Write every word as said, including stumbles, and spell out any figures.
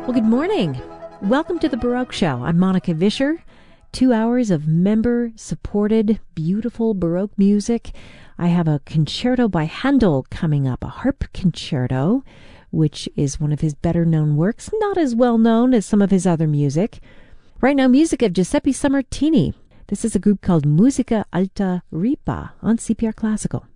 Well, good morning. Welcome to the Baroque Show. I'm Monica Vischer. Two hours of member-supported, beautiful Baroque music. I have a concerto by Handel coming up, a harp concerto, which is one of his better-known works, not as well-known as some of his other music. Right now, music of Giuseppe Sammartini. This is a group called Musica Alta Ripa on C P R Classical.